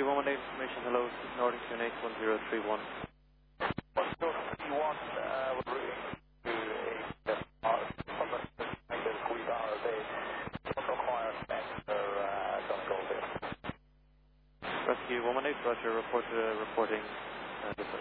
Rescue 118 information, hello, Northern QNH 1031. Rescue 118, Roger, reporting